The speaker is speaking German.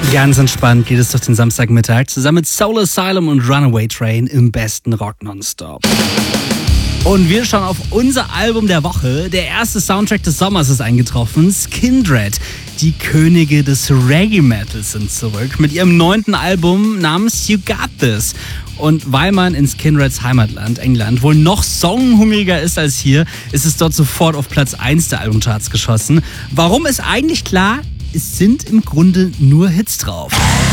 Ganz entspannt geht es durch den Samstagmittag zusammen mit Soul Asylum und Runaway Train im besten Rock nonstop. Und wir schauen auf unser Album der Woche. Der erste Soundtrack des Sommers ist eingetroffen. Skindred, die Könige des Reggae-Metals, sind zurück mit ihrem 9. Album namens You Got This. Und weil man in Skindreds Heimatland, England, wohl noch songhungriger ist als hier, ist es dort sofort auf Platz 1 der Albumcharts geschossen. Warum ist eigentlich klar? Es sind im Grunde nur Hits drauf.